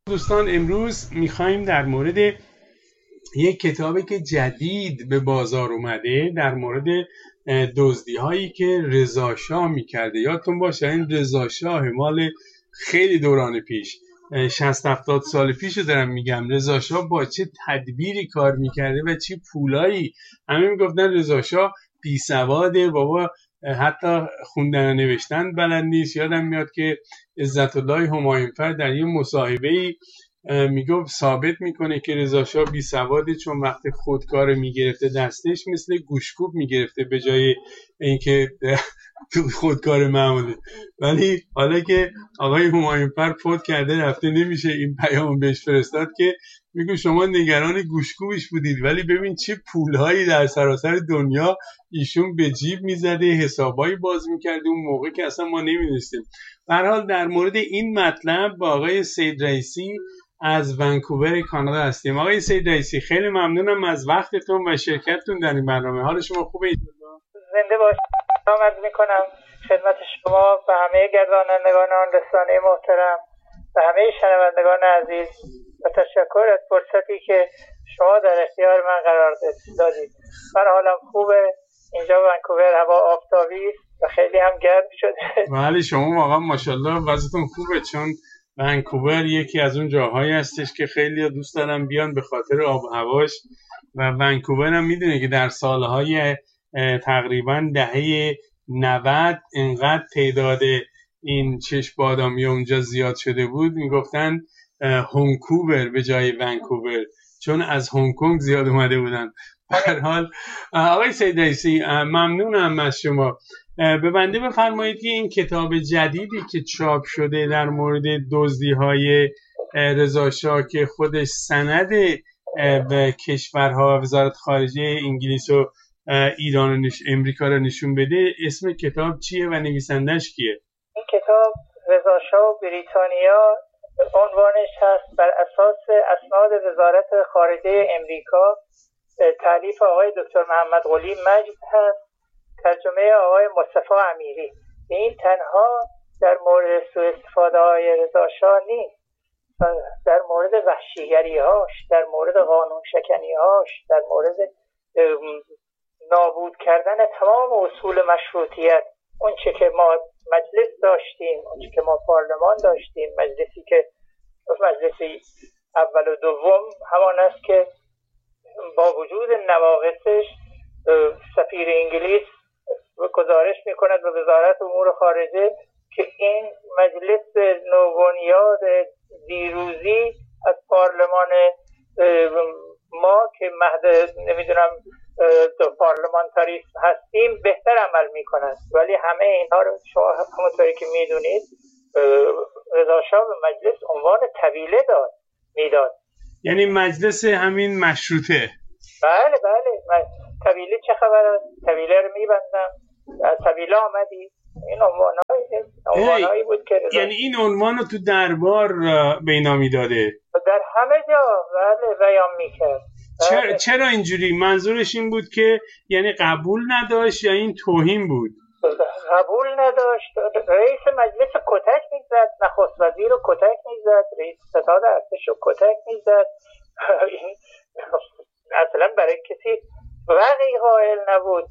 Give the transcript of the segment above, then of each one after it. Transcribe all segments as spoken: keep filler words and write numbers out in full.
دوستان امروز میخوایم در مورد یک کتابی که جدید به بازار اومده در مورد دزدی هایی که رضا شاه میکرده. یادتون باشه این رضا شاه مال خیلی دوران پیش، شصت هفتاد سال پیش رو دارم میگم. رضا شاه با چه تدبیری کار میکرده و چه پولایی. همه میگفتن رضا شاه بی سواده، بابا حتی خوندن و نوشتن بلد نیست. یادم میاد که عزت الله همایونفر در یه مصاحبه‌ای میگفت ثابت میکنه که رضا شاه بی سواده، چون وقتی خودکار میگرفته دستش مثل گوشکوب میگرفته به جای اینکه خودکار معمولی. ولی حالا که آقای همایونفر فوت کرده رفته، نمیشه این پیام بهش فرستاد که میگه شما نگران گوشکوبش بودید، ولی ببین چه پولهایی در سراسر دنیا ایشون به جیب میزده، حسابایی باز میکرده اون موقع که اصلا ما نمیدونستیم. به هر حال در مورد این مطلب با آقای سید رئیسی از ونکوور کانادا هستیم. آقای سید رئیسی خیلی ممنونم از وقتتون و شرکتتون در این برنامه. حال شما خوبه؟ زنده باشید. سلام میکنم خدمت شما و همه گردانندگان رسانه محترم و همه شنوندگان عزیز و تشکر از فرصتی که شما در اختیار من قرار دادید. من حالم خوبه، اینجا ونکوور هوا آفتابی و خیلی هم گرم شده. بله شما واقعا ماشاءالله وضعتون خوبه، چون ونکوور یکی از اون جاهایی هستش که خیلی دوست دارم بیان به خاطر آب و هواش. و ونکوور هم میدونه که در سالهای تقریبا دهه نود اینقدر تعداد این چشم بادامی اونجا زیاد شده بود، میگفتن هونکوور به جای ونکوور، چون از هنگ کنگ زیاد اومده بودن. به هر حال آقای سید رئیسی ممنونم از شما. به بنده بفرمایید که این کتاب جدیدی که چاپ شده در مورد دزدی‌های رضا شاه که خودش سند به کشورها و وزارت خارجه انگلیس و ایران و نش... امریکا رو نشون بده، اسم کتاب چیه و نویسندش کیه؟ این کتاب رضا شاه و بریتانیا عنوانش هست، بر اساس اسناد وزارت خارجه امریکا. تالیف آقای دکتر محمد قلی مجد هست، ترجمه آقای مصطفی امیری. این تنها در مورد سوء استفاده های رضا شاه نیست، در مورد وحشیگری هاش، در مورد قانون شکنی هاش، در مورد نابود کردن تمام اصول مشروطیت. اون چه که ما مجلس داشتیم، اون چه که ما پارلمان داشتیم، مجلسی که مجلسی اول و دوم همان است که با وجود نواقصش سفیر انگلیس گزارش میکند به وزارت امور خارجه که این مجلس نوبنیاد دیروزی از پارلمان ما که مهد نمیدونم دو پارلمانتاریسم هستیم بهتر عمل میکنند. ولی همه اینها رو شما همونطوری که میدونید رضا شاه به مجلس عنوان طویله داد میداد، یعنی مجلس همین مشروطه. بله بله طویله چه خبر است؟ طویله رو میبندم، طویله آمدی. این عنوانایی عنوانایی بود که رضا... یعنی این عنوان رو تو دربار به اینا میداده، در همه جا بله بیان میکرد. چرا چرا اینجوری؟ منظورش این بود که یعنی قبول نداشت یا این توهین بود؟ قبول نداشت. رئیس مجلس کتک میزد، نخست وزیر رو کتک میزد، رئیس ستاد ارتش رو کتک میزد. اصلا برای کسی وقعی قائل نبود.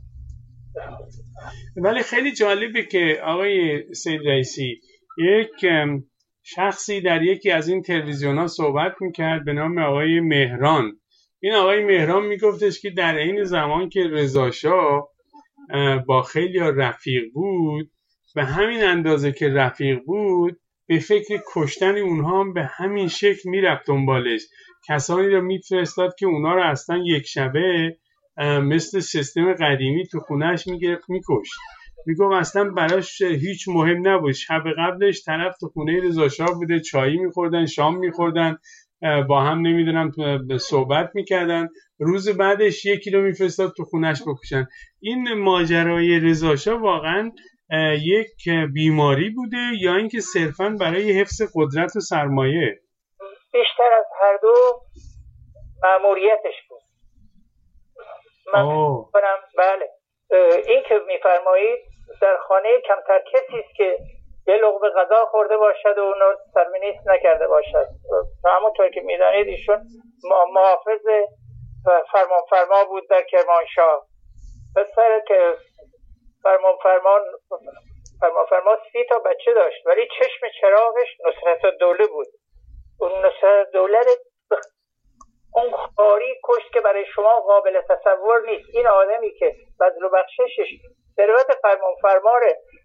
ولی خیلی جالبه که آقای سید رئیسی یک شخصی در یکی از این تلویزیون‌ها صحبت میکرد به نام آقای مهران. این آقای مهران میگفتش که در این زمان که رضا شاه با خیلی رفیق بود، به همین اندازه که رفیق بود به فکر کشتن اونها هم به همین شکل میرفت دنبالش. کسانی رو میفرستاد که اونا رو اصلا یک شبه مثل سیستم قدیمی تو خونهش میگرفت میکشت. میگم اصلا براش هیچ مهم نبود. شب قبلش طرف تو خونه رضا شاه بوده، چایی میخوردن، شام میخوردن، با هم نمیدونم صحبت میکردن، روز بعدش یکی رو میفرستاد تو خونش بکشن. این ماجرای رضا شاه واقعا یک بیماری بوده یا اینکه صرفا برای حفظ قدرت و سرمایه؟ بیشتر از هر دو مأموریتش بود. من کنم بله. این که میفرمایید در خانه کمتر کسی است که یه لقمه غذا خورده باشد و اونو سرمنیست نکرده باشد. همونطور که میدانید ایشون محافظ فرمان فرما بود در کرمانشاه. پسر که فرمان فرمان فرمان فرما سی تا بچه داشت ولی چشم چراغش نصرتالدوله بود. اون نصرتالدوله اون خاری کشت که برای شما قابل تصور نیست. این آدمی که بذل و بخششش ثروت فرمان فرما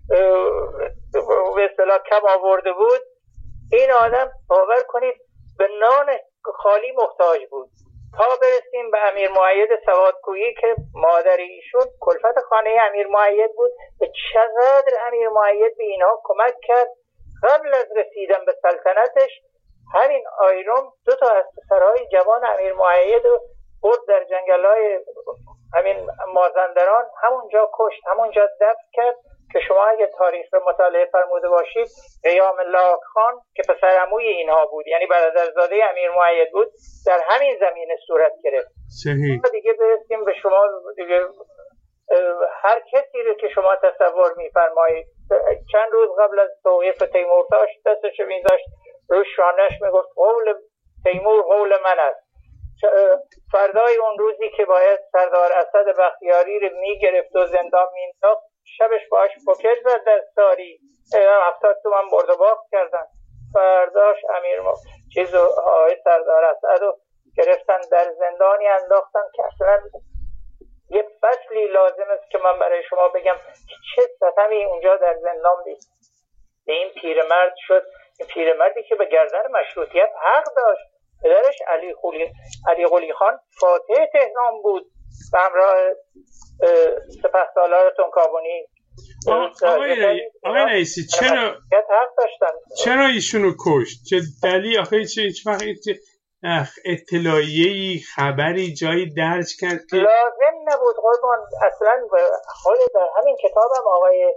به اصطلاح کم آورده بود، این آدم باور کنید به نان خالی محتاج بود. تا برسیم به امیر مؤید سوادکویی که مادر ایشون کلفت خانه امیر مؤید بود، به چقدر امیر مؤید به اینها کمک کرد. قبل از رسیدن به سلطنتش همین آیروم دو تا از پسرهای جوان امیر مؤید رو برد در جنگل‌های همین مازندران، همونجا کشت، همونجا دفن کرد که شما اگه تاریخ رو مطالعه فرموده باشید، قیام الله خان که پسر عموی اینها بود، یعنی برادرزاده امیر مؤید بود، در همین زمینه صورت گرفت. صحیح. دیگه برسیم به شما دیگه هر کسی رو که شما تصور می‌فرمایید چند روز قبل از توقیف تیمورتاش دستش رو می‌ذاشت روی شانه‌اش میگفت قول تیمور قول من است. فردای اون روزی که باید سردار اسد بختیاری رو میگرفت و زندان مینداخت، شبش باش پوکر زد در ساری، هفتاد تومن برد و باخت کردن. فرداش امیر م... چیز آقای سردار اسد رو گرفتن در زندانی انداختن که اصلا یه فصلی لازم است که من برای شما بگم که چه ستمی اونجا در زندان دید. این پیرمرد شد، این پیرمردی که به گردن مشروطیت حق داشت. پدرش علی قلی علی قلی خان فاتح تهران بود به همراه سپهسالار تنکابونی. آقای رئیسی چرا حق داشتن؟ چرا ایشونو کشت؟ چه دلیل؟ آخه چه هیچ وقت اطلاعیه‌ای خبری جایی درج کرد که لازم نبود قربان. اصلا خود در همین کتابم آقای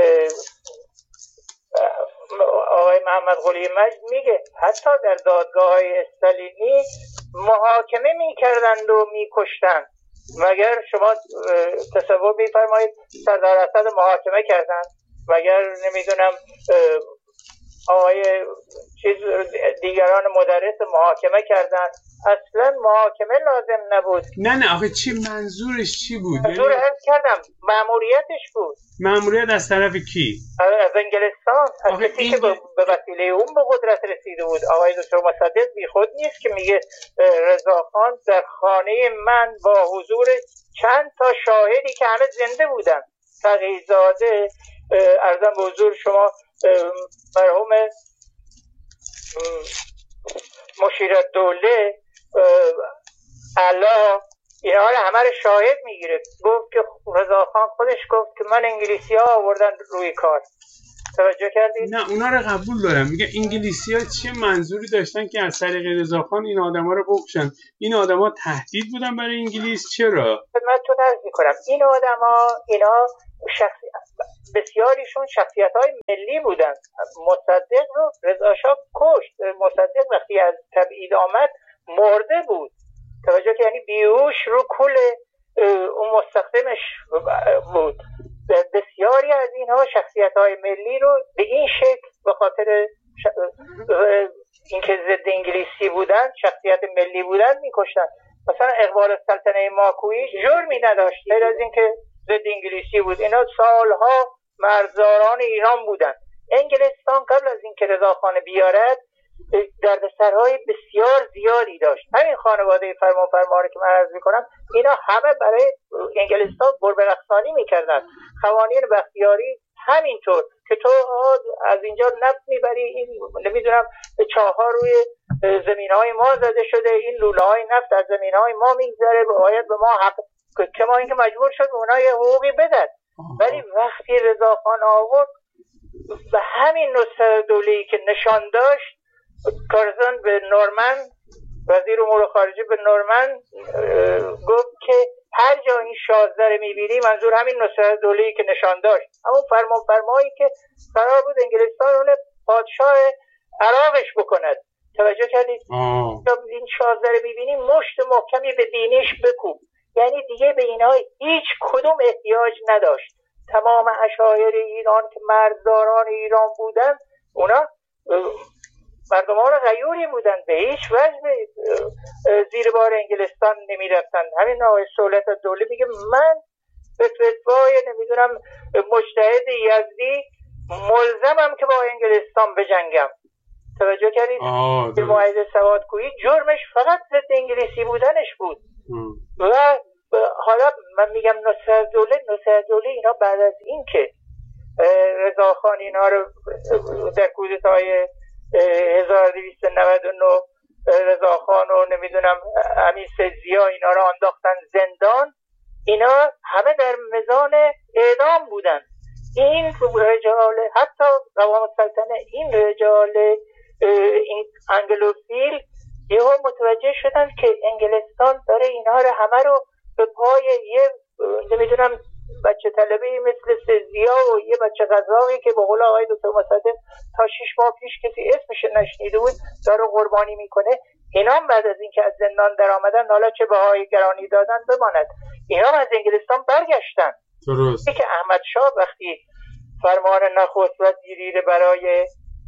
آقای محمد قلی مجد میگه حتی در دادگاه‌های استالینی محاکمه میکردند و میکشتند. مگر شما تصور میفرمایید سردار اسد محاکمه کردند؟ مگر نمیدونم آقای چیز دیگران مدرس محاکمه کردند؟ اصلا محاکمه لازم نبود. نه نه آخه چی منظورش چی بود؟ منظور عرض کردم مأموریتش بود. مأموریت از طرف کی؟ از انگلستان، از کسی که به وسیله اون به قدرت رسیده بود. آقای دکتر مصدق بی خود نیست که میگه رضاخان در خانه من با حضور چند تا شاهدی که همه زنده بودن، تقی‌زاده، عرضم به حضور شما مرحوم مشیرالدوله، علا، اینا رو همه رو شاهد میگیره. گفت که رضاخان خودش گفت که من انگلیسی ها آوردن روی کار. توجه کردید؟ نه اونا رو قبول دارم. میگه انگلیسی ها چه منظوری داشتن که از طریق رضاخان این آدم ها رو بکشن؟ این آدم ها تهدید بودن برای انگلیس؟ چرا؟ خدمتتون عرض میکنم این آدم ها اینا شخصی... بسیاریشون شخصیت های ملی بودن. مصدق رو رضا شاه کشت. مصدق وقتی از تبعید آمد مرده بود. توجه که یعنی بیهوش رو کل اون مستخدمش بود. بسیاری از اینها شخصیت های ملی رو به این شکل به خاطر ش... اینکه ضد انگلیسی بودن، شخصیت ملی بودن میکشتن. مثلا اقبال السلطنه ماکویی جرمی نداشت غیر از اینکه ضد انگلیسی بود. اینا سالها مرزداران ایران بودن. انگلستان قبل از اینکه رضاخان بیارد دردسرهای بسیار زیادی داشت. همین خانواده فرمان فرما رو که من عرض میکنم اینا همه برای انگلستان گربه رقصانی میکردن. خوانین بختیاری همینطور که تو از اینجا نفت میبری، این نمیدونم چاه‌ها روی زمینهای ما زده شده، این لوله‌های نفت از زمینهای ما میگذره، باید به ما حق که ما اینکه مجبور شد اونها یه حقوقی بدن. ولی وقتی رضاخان آورد به همین نصرالدوله‌ای که نشان داشت، کارزن به نورمن، وزیر امور خارجه به نورمن گفت که هر جا این شازده رو میبینی، منظور همین نصرالدوله‌ای که نشان داشت، همون فرمان فرمایی که قرار بود انگلستان اون پادشاه عراقش بکند. توجه کردید؟ این شازده رو میبینی مشت محکمی به بینیش بکوب. یعنی دیگه به اینها هیچ کدوم احتیاج نداشت. تمام عشایر ایران که مرزداران ایران بودن، اونا مردمان غیوری بودن، به هیچ وجه زیر بار انگلستان نمی رفتن. همین آقای سهولت الدوله میگه من به فتوای نمیدونم مجتهد یزدی ملزمم که با انگلستان بجنگم. توجه کردید؟ به معاهده سوادکویی جرمش فقط ضد انگلیسی بودنش بود. م. و حالا من میگم نصرالدوله نصرالدوله اینا بعد از این که رضاخان اینا رو در کودتای هزار و دویست و نود و نه رضاخان و نمیدونم امیر سید-ضیا اینا رو انداختن زندان، اینا همه در میزان اعدام بودن. این رجال، حتی قوام السلطنه، این رجال این انگلوفیل یهو متوجه شدن که انگلستان داره اینا رو همه رو به پای یه نمیدونم بچه طلبه مثل سید-ضیا و یه بچه قزاقی که به قول آقای دکتر مصدق تا شش ماه پیش کسی اسمش نشنیده بود داره قربانی میکنه. اینا هم بعد از اینکه از زندان در آمدن، حالا چه بهای گرانی دادن بماند، اینا هم از انگلستان برگشتن. درست. که احمد شاه وقتی فرمان نخست وزیری رو برای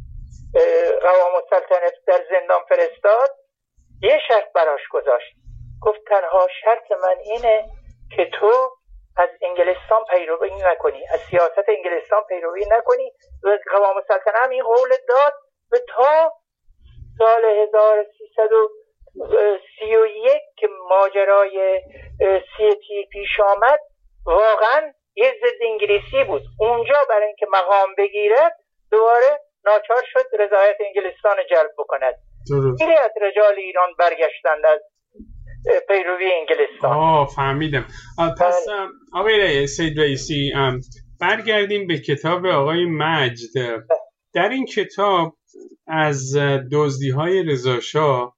قوام السلطنه در زندان فرستاد، یه شرط براش گذاشت. گفت تنها شرط من اینه که تو از انگلستان پیروی نکنی، از سیاست انگلستان پیروی نکنی. و قوام السلطنه هم این قول داد و تا سال هزار و سیصد و سی و یک که ماجرای سیتی پیش آمد، واقعا یه ضد انگلیسی بود. اونجا برای اینکه مقام بگیرد دوباره ناچار شد رضایت انگلستان جلب بکند. خیلی از رجال ایران برگشتند از پیروی انگلستان. آه فهمیدم. پس آقای سید رئیسی برگردیم به کتاب آقای مجد. در این کتاب از دزدی‌های رضا شاه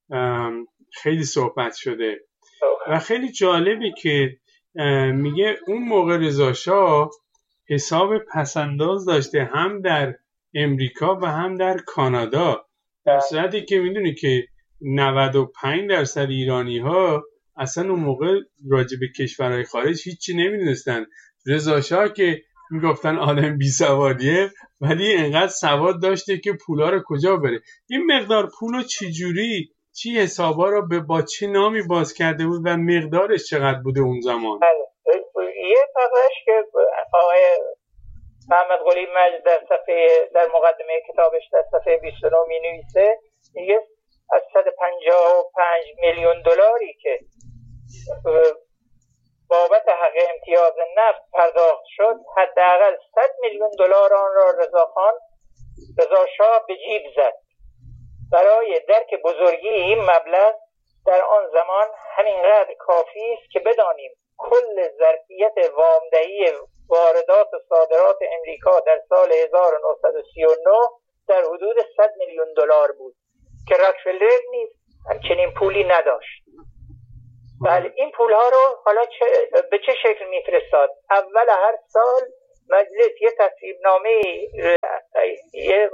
خیلی صحبت شده و خیلی جالبه که میگه اون موقع رضا شاه حساب پسنداز داشته هم در امریکا و هم در کانادا، در صورتی که میدونی که نود و پنج درصد ایرانی ها اصلا اون موقع راجع به کشورهای خارج هیچی نمیدونستن. رضا شاه که میگفتن آدم بی سوادیه، ولی انقدر سواد داشته که پولا رو کجا بره. این مقدار پولو چی جوری چی حسابا رو به با چه نامی باز کرده بود و مقدارش چقدر بوده اون زمان؟ یه فقرش که آقای محمد قلی مجد در صفحه در مقدمه کتابش در صفحه بیست و نه می نویسه، میگه از صد و پنجاه و پنج میلیون دلاری که بابت حق امتیاز نفت پرداخت شد، حداقل صد میلیون دلار آن را رضاخان رضا شاه به جیب زد. برای درک بزرگی این مبلغ در آن زمان همینقدر کافی است که بدانیم کل ظرفیت وامدهی واردات و صادرات امریکا در سال هزار و نهصد و سی و نه در حدود صد میلیون دلار بود که راکفلر نیز همچنین پولی نداشت. بله، این پولها رو حالا چه به چه شکل میفرستاد؟ اول هر سال مجلس یه تصویبنامه یه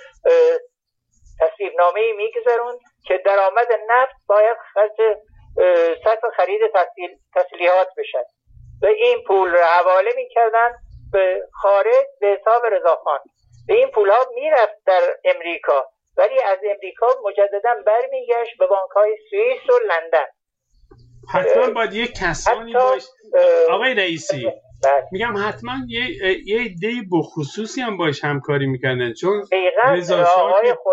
تصویبنامه میگذارون که درآمد نفت باید خرج صرف خرید تسلیحات بشد و این پول رو حواله میکردن به خارج به حساب رضاخان. و این پول ها میرفت در امریکا، ولی از امریکا مجددا برمیگشت به بانک های سوئیس و لندن. حتما باید یک کسانی باش آقای رئیسی، میگم حتما یه یه عده‌ای بخصوصی هم باش همکاری میکردن، چون رضا شاه خود...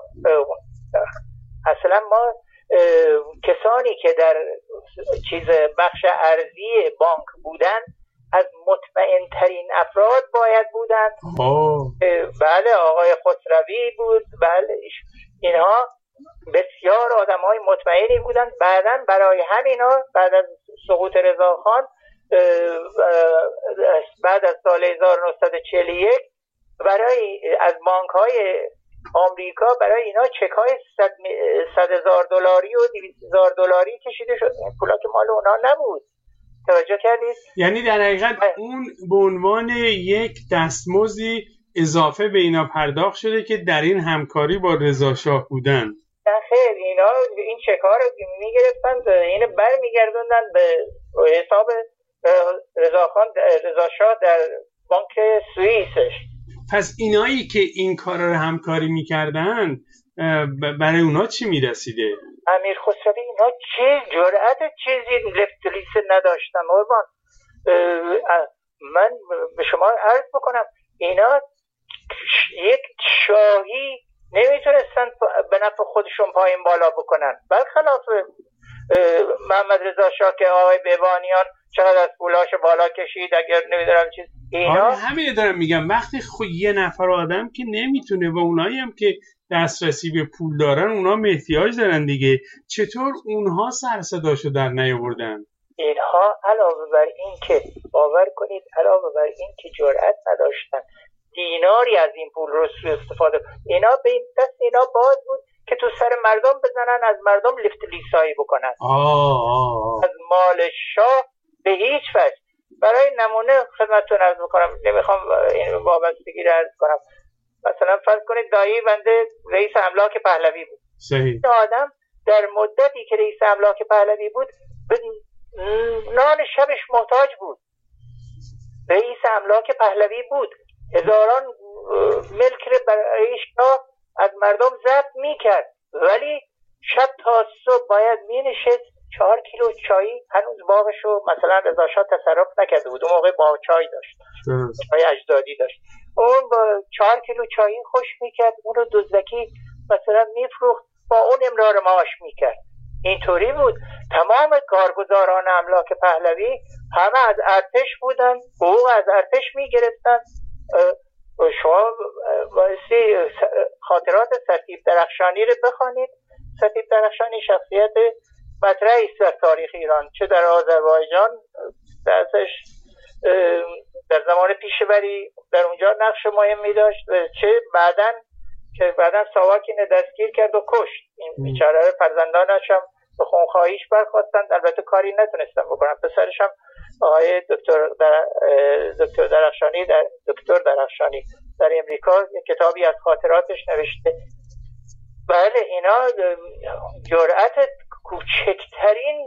اصلا ما کسانی که در چیز بخش ارزی بانک بودن از مطمئن ترین افراد باید بودن. بله، آقای خسروی بود، بله، اینها بسیار آدم های مطمئنی بودن. بعدن برای همینا بعد از سقوط رضاخان بعد از سال هزار و نهصد و چهل و یک برای از بانک های آمریکا برای اینا چک های صد هزار دلاری و دویست هزار دلاری کشیده شد. این پولا که مال اونا نبود. توجه کردید؟ یعنی در حقیقت اون به عنوان یک دستمزدی اضافه به اینا پرداخت شده که در این همکاری با رضا شاه بودن. خیر، اینا این چک ها رو میگرفتن، اینو برمیگردوندن به حساب رضاخان رضا شاه در بانک سوئیسش. پس اینایی که این کارا رو همکاری میکردن برای اونا چی میرسیده؟ امیر خسروی اینا چه جرأت چیزی لفتلیسه نداشتن قربان. من به شما عرض بکنم اینا یک شاهی نمیتونستن به نفع خودشون پایین بالا بکنن، برخلاف محمد رضا شاه که آقای بهبانیان چقدر از پولاش بالا کشید. اگر نمیدونم چیز اینا آره همین دارم میگم، وقتی خود یه نفر آدم که نمیتونه و اونایی هم که دسترسی به پول دارن اونا هم احتیاج دارن دیگه، چطور اونها سر صداشو در نیاوردن؟ اینها علاوه بر این که باور کنید علاوه بر این که جرأت نداشتن دیناری از این پول رو سوء استفاده، اینا به این دست اینا باز بود که تو سر مردم بزنن، از مردم لیفت لیسایی بکنن. آه آه. از مال شاه به هیچ وجه. برای نمونه خدمتتون عرض میکنم، نمیخوام این وابستگی رو عرض کنم، مثلا فرض کنید دایی بنده رئیس املاک پهلوی بود. صحیح. این آدم در مدتی که رئیس املاک پهلوی بود به نان شبش محتاج بود. رئیس املاک پهلوی بود، هزاران ملک رو برای شاه از مردم ضبط میکرد، ولی شب تا صبح باید مینشست چهار کیلو چای، هنوز باغشو مثلا رضا شاه تصرف نکرده بود، اون موقع باغ چای داشت، چای اجدادی داشت، اون با چهار کیلو چای خوش میکرد، اون رو دزدکی مثلا میفروخت، با اون امرار معاش میکرد. اینطوری بود. تمام کارگزاران املاک پهلوی همه از ارتش بودن، حقوق از ارتش میگرفتن. شما واسه خاطرات سطیب درخشانی رو بخوانید. سطیب درخشانی شخصیت مطرحی است در تاریخ ایران، چه در آذربایجان درسش در زمان پیشوری در اونجا نقش مهمی داشت، چه بعدن که بعدن ساواک اینو دستگیر کرد و کشت. این بیچاره فرزندانش هم به خونخواهیش برخواستند، البته کاری نتونستن بکنن. پسرش هم آقای دکتر در دکتر درخشانی در دکتر درخشانی در امریکا یک کتابی از خاطراتش نوشته. بله اینا جرأت کوچکترین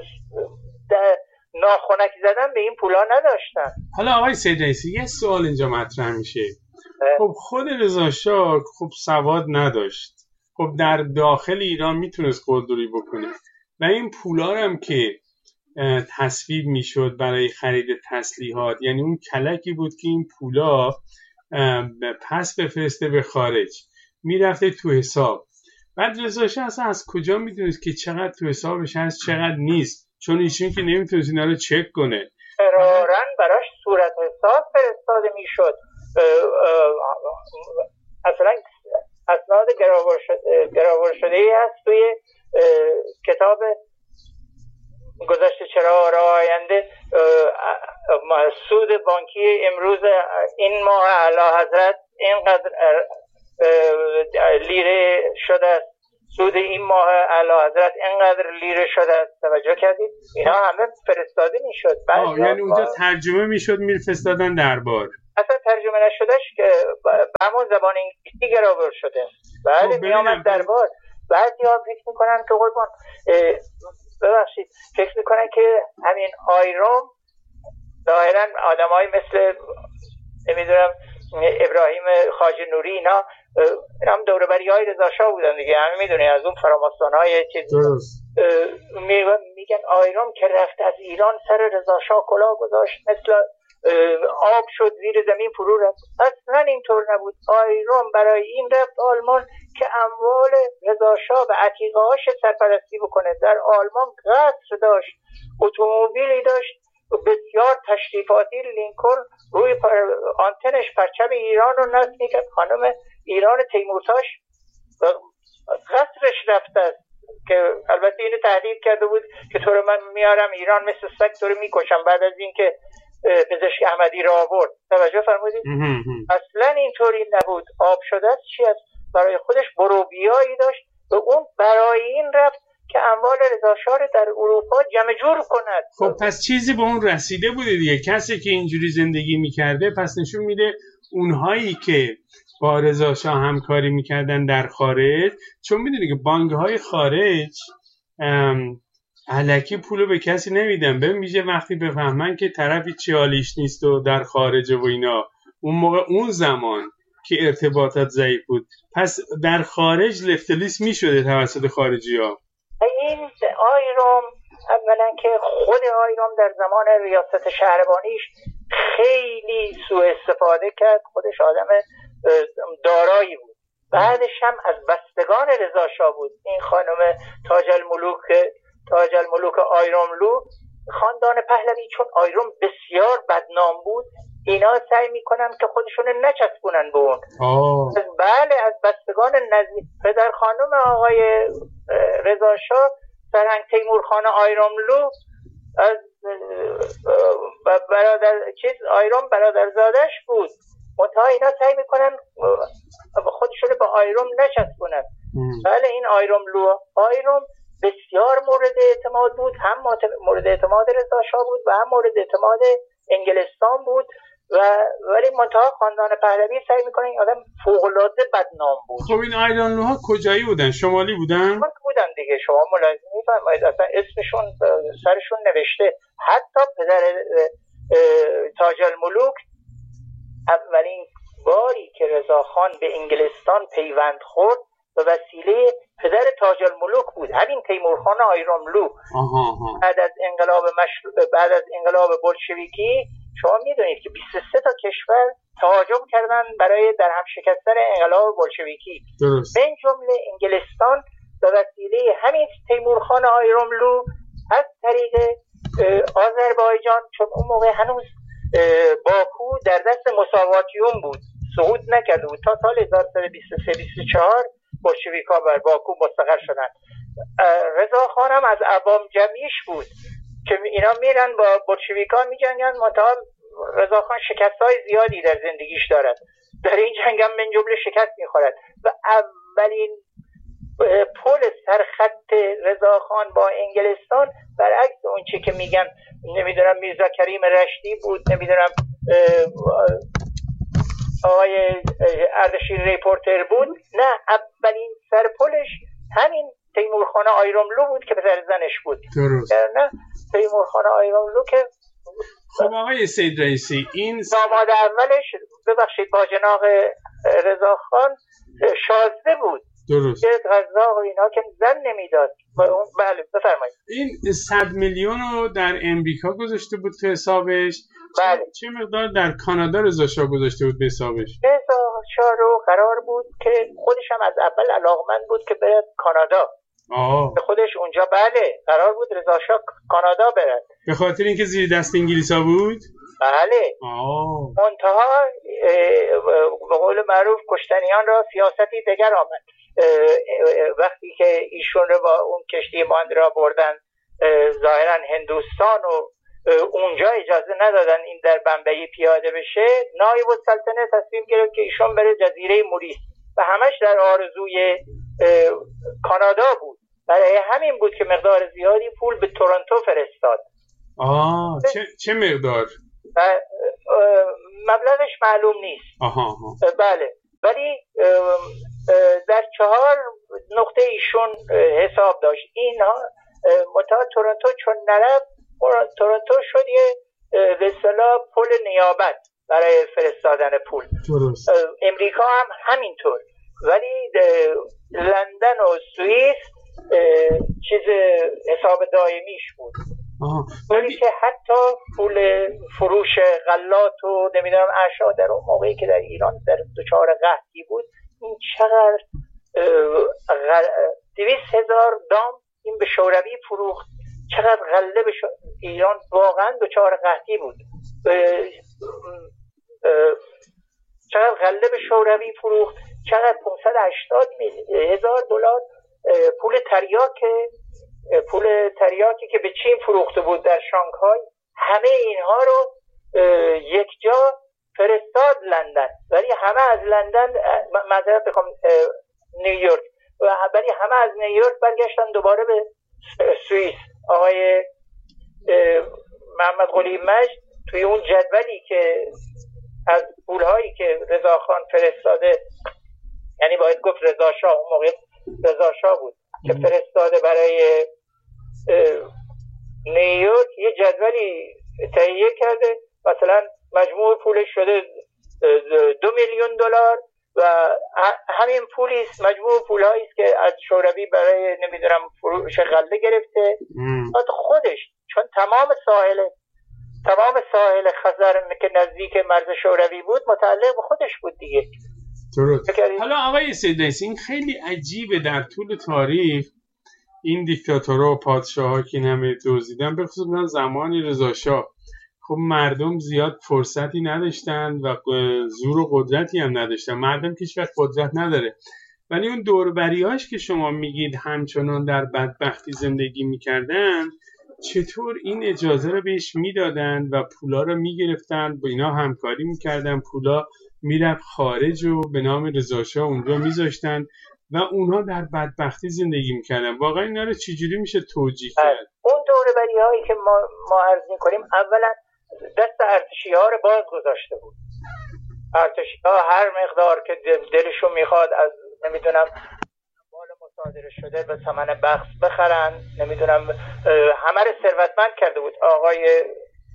ناخنک زدن به این پولا نداشتن. حالا آقای سید رئیسی یه سوال اینجا مطرح میشه. خب خود رضا شاه خب سواد نداشت، خب در داخل ایران میتونست قلدری بکنه و این پولا هم که تصویب میشد برای خرید تسلیحات، یعنی اون کلکی بود که این پولا پس بفرسته به خارج، میرفته تو حساب. بعد رضا شاه اصلا از کجا میدونست که چقدر تو حسابش هست چقدر نیست؟ چون ایشون که نمیتونست اینا رو چک کنه. قرارن براش صورت حساب فرستاده میشد. اصلا اسناد گراور شده ای هست توی کتاب گذشته چرا را آینده، سود بانکی امروز این ماه اعلی حضرت اینقدر لیره شده است، سود این ماه اعلی حضرت اینقدر لیره شده است. توجه کردید؟ اینا همه فرستاده میشد. آه یعنی اونجا ترجمه میشد میفرستادن دربار. اصلا ترجمه نشدهش که به همون زبان انگلیسی گراور شده. بله میامد دربار. بعضی ها فکر میکنن که قربان ببخشید فکر میکنن که همین آیروم ظاهرا آدم های مثل نمیدونم ابراهیم خواجه نوری اینا هم دوربری های رضا شاه بودن دیگه، همه میدونی از اون فراماسون های چیز میگن آیروم که رفت از ایران سر رضا شاه کلاه گذاشت مثل آب شد زیر زمین فرو رفت. اصلا اینطور نبود. آیروم برای این رفت آلمان که اموال رضا شاه و عتیقه هاش سرپرستی بکنه. در آلمان قصر داشت، اتومبیلی داشت بسیار تشریفاتی، لینکلن روی پر... آنتنش پرچم ایران رو نصب میکرد. خانم ایران تیمورتاش قصرش رفته است که البته اینو تهدید کرده بود که تو رو من میارم ایران مثل سگ تو رو میکشم بعد از اینکه پزشک احمدی را آورد. توجه فرمودید؟ اصلا اینطوری نبود. آب شده است چی است؟ برای خودش بروبیایی داشت و اون برای این رفت که اموال رضا شاه در اروپا جمع جور کند. خب پس چیزی به اون رسیده بوده دیگه. کسی که اینجوری زندگی میکرده پس نشون میده اونهایی که با رضا شاه همکاری میکردن در خارج، چون میدونی که بانک‌های خارج الکی پولو به کسی نمیدن، به میشه وقتی بفهمن که طرفی چی حالیش نیست و در خارجه و اینا اون موقع اون زمان که ارتباطات ضعیف بود، پس در خارج لفتلیس میشده توسط خارجی ها. این آیرام اولا که خود آیرام در زمان ریاست شهربانیش خیلی سوء استفاده کرد، خودش آدم دارایی بود. بعدش هم از بستگان رضا شاه بود. این خانم تاج الملوک تاج الملوک آیراملو، خاندان پهلوی، چون آیرام بسیار بدنام بود، اینا سعی میکنن که خودشون نچسبونن به اون. بله، از بستگان نزدیک پدر خانم آقای رضا شاه، سرهنگ تیمورخان آیراملو، از برادر چیز آیرام برادرزادش بود. منتها اینا سعی میکنن خودشون به آیرام نچسبونن. بله، این آیراملو آیرام بسیار مورد اعتماد بود، هم مورد اعتماد رضا شاه بود و هم مورد اعتماد انگلستان بود، و ولی منتها خاندان پهلوی سعی میکنن این آدم فوق‌العاده بدنام بود. خب این آیراملوها کجایی بودن؟ شمالی بودن؟ بودن دیگه، شما ملاحظه می‌فرمایید اصلا اسمشون سرشون نوشته. حتی پدر تاج الملوک اولین باری که رضاخان به انگلستان پیوند خورد به وسیله پدر تاج الملوک بود، همین تیمورخان آیراملو. بعد از انقلاب مشروط بعد از انقلاب بولشویکی شما میدونید که بیست و سه تا کشور تهاجم کردن برای در هم شکستن انقلاب بولشویکی. درست. من جمله انگلستان به وسیله همین تیمورخان آیراملو از طریق آذربایجان، چون اون موقع هنوز باکو در دست مساواتیون بود، سقوط نکرده بود تا سال هزار و سیصد و بیست و سه بیست و چهار بولشویک‌ها بر باکو مستقر شدن. رضاخان هم از عوام جمعیش بود که اینا میرن با بولشویک‌ها میجنگن، منتها رضاخان شکست‌های زیادی در زندگیش دارد، در این جنگ هم من جمله شکست میخورد و اولین پل سرخط رضاخان با انگلستان برعکس اون چی که میگن نمیدونم میرزا کریم رشدی بود، نمیدونم آقای اردشیر ریپورتر بود، نه، اولین سرپلش همین تیمورخان آیراملو بود که پسر زنش بود. درست. نه تیمورخان آیراملو که خب آقای سید رئیسی، این داماد اولش ببخشید باجناق رضاخان شازده بود. درست. که غذا و اینا که زن نمیداد. بله بفرمایید. این صد میلیون رو در امریکا گذاشته بود تو حسابش. بله. چه مقدار در کانادا رضا شاه گذاشته بود به حسابش؟ رضا شاه رو قرار بود که خودش هم از اول علاقمند بود که بره کانادا. آه. خودش اونجا بله قرار بود رضا شاه کانادا بره. به خاطر اینکه زیر دست انگلیسا بود؟ بله. آه. منتها به قول معروف کشتنیان را سیاستی دیگر آمد. وقتی که ایشون رو با اون کشتی ماندرا بردن ظاهرا هندوستان و اونجا اجازه ندادن این در بمبئی پیاده بشه، نایب السلطنه تصمیم گرفت که ایشون بره جزیره موریس و همش در آرزوی کانادا بود. برای همین بود که مقدار زیادی پول به تورنتو فرستاد. آه چه, چه مقدار؟ مبلغش معلوم نیست. آها آها. بله، ولی در چهار نقطه ایشون حساب داشت. اینها متأ تورنتو چون نرفت، تورنتو شد یه به اصطلاح پل نیابت برای فرستادن پول. درست. امریکا هم همینطور، ولی لندن و سوئیس چیز حساب دائمیش بود. ولی که حتی پول فروش غلات و نمیدونم اشیا در اون موقعی که در ایران در دچار قحطی بود، این چقدر دویست هزار دام این به شوروی فروخت، چقدر غله به ایران واقعا دچار قحطی بود، چقدر غله به شوروی فروخت، چقدر پانصد و هشتاد هزار دلار پول تریاک پول تریاکی که به چین فروخته بود در شانگهای، همه اینها رو یک جا فرستاد لندن، ولی همه از لندن معذرت بخوام نیویورک، ولی همه از نیویورک برگشتن دوباره به سوئیس. آقای محمد قلی مجد توی اون جدولی که از پولهایی که رضاخان فرستاده، یعنی باید گفت رضا شاه، اون موقع رضا شاه بود که فرستاده برای نیویورک، یه جدولی تهیه کرده، مثلا مجموع پولش شده دو میلیون دلار و همین پولی است، مجموع پولایی است که از شوروی برای نمیدونم فروش غله گرفته. خودش چون تمام ساحل تمام ساحل خزر که نزدیک مرز شوروی بود متعلق به خودش بود دیگه. درست. حالا آقای سیدعیسی این خیلی عجیبه، در طول تاریخ این دیکتاتورها و پادشاه‌ها که این همه دزدیدن، به خصوص زمان رضا شاه، خب مردم زیاد فرصتی نداشتن و زور و قدرتی هم نداشتن. مردم که هیچ وقت قدرت نداره، ولی اون دوربریاش که شما میگید همچنان در بدبختی زندگی میکردن، چطور این اجازه رو بهش میدادن و پولا رو میگرفتن، با اینا همکاری میکردن، پولا میرفت خارج و به نام رضا شاه اونجا میذاشتن و اونها در بدبختی زندگی میکردن. واقعا اینا رو چجوری میشه توجیه کرد؟ اون دوربریایی که ما ما عرض میکنیم اولا دست ارتشی ها رو باز گذاشته بود. ارتشی ها هر مقدار که دلشون میخواد از نمیدونم مال مصادره شده به ثمن بخس بخرن، نمیدونم همه رو ثروتمند کرده بود. آقای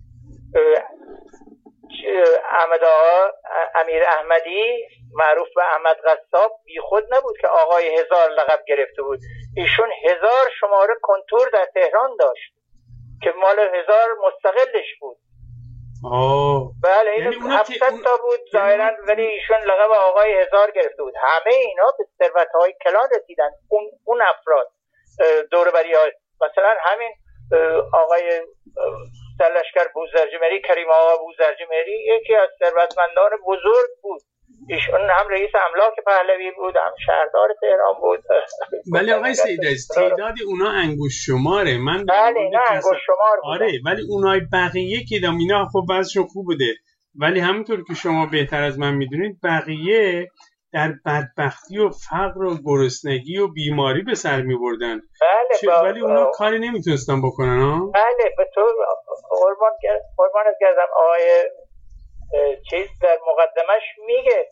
احمد آقا امیر احمدی معروف به احمد قصاب بی خود نبود که آقای هزار لقب گرفته بود. ایشون هزار شماره کنتور در تهران داشت که مال هزار مستقلش بود. آه. بله این هفتصد تا بود ظاهرا، ولی ایشون لقب آقای هزار گرفته بود. همه اینا به ثروت‌های کلان رسیدن. اون اون افراد دوربری‌ها، مثلا همین آقای سرلشکر بوزرجمهری، کریم آقا بوزرجمهری، یکی از ثروتمندان بزرگ بود. ایشون هم رئیس املاک پهلوی بود، هم شهردار تهران بود. ولی آقای سیدعیسی تعداد اونا انگوش شماره. من بله نه انگوش شمار بود. آره ولی اونای بقیه که دام اینا خب بعضشون خوب بوده، ولی همونطور که شما بهتر از من میدونید بقیه در بدبختی و فقر و گرسنگی و بیماری به سر میبردن. بله با... ولی اونا کاری نمیتونستن بکنن ها؟ بله به طور قربان قربانت گردم. آقای چیز در مقدمش میگه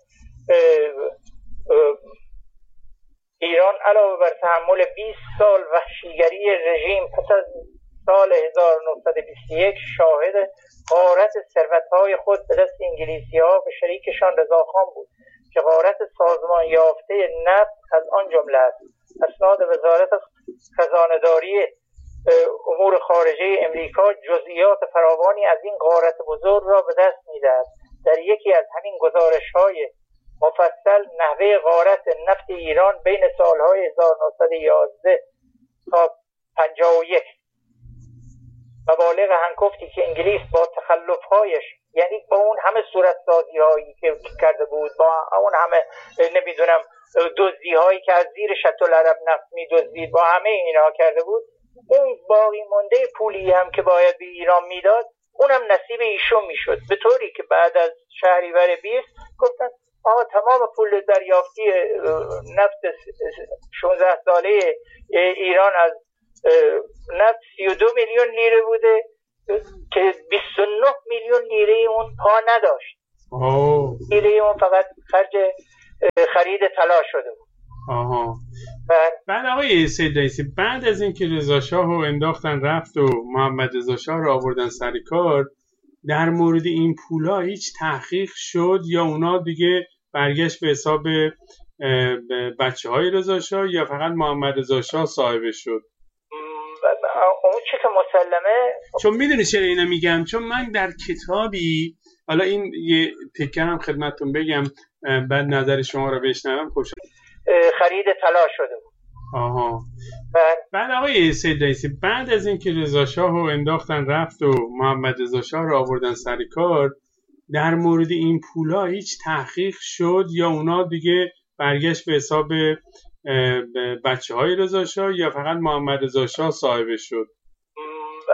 ایران علاوه بر تحمل بیست سال وحشیگری رژیم پس از سال هزار و نهصد و بیست و یک شاهد غارت ثروت‌های خود به دست انگلیسی‌ها و شریکشان رضاخان بود که غارت سازمان یافته نفت از آن جمله است. اسناد وزارت خزانه‌داری امور خارجه امریکا جزئیات فراوانی از این غارت بزرگ را به دست می‌دهد. در یکی از همین گزارش‌های مفصل نحوه غارت نفت ایران بین سالهای هزار و نهصد و یازده تا پنجاه و یک و بالغ هنگفتی که انگلیس با تخلف‌هایش، یعنی با اون همه صورتسازی‌هایی که کرده بود، با اون همه نمیدونم دزدی‌هایی که از زیر شط‌العرب نفت می‌دزدید، با همه اینا کرده بود، اون باقی مونده پولی هم که باید به ایران میداد اونم نصیب ایشون میشد. به طوری که بعد از شهریور بیست گفتن آقا تمام پول دریافتی نفت شانزده ساله ایران از نفت سی و دو میلیون لیره بوده که بیست و نه میلیون لیره اون پا نداشت. لیره اون فقط خرج خرید طلا شده بود. آها. بعد آقای سیدعیسی بعد از اینکه رضا شاه رو انداختن رفت و محمد رضا شاه رو آوردن سر کار، در مورد این پولا هیچ تحقیق شد یا اونا دیگه برگشت به حساب بچه های رضا شاه یا فقط محمد رضا شاه صاحبش شد؟ اون چی که مسلمه، چون میدونی چرا اینو میگم، چون من در کتابی، حالا این یه تکرم خدمتتون بگم بعد نظر شما رو بشنوم، خوشحال خرید طلا شده بود. آها. بعد, بعد آقای سیدعیسی بعد از اینکه رضا شاه رو انداختن رفت و محمد رضا شاه رو آوردن سر کار، در مورد این پولا هیچ تحقیق شد یا اونا دیگه برگشت به حساب بچه های رضا شاه یا فقط محمد رضا شاه صاحبش شد؟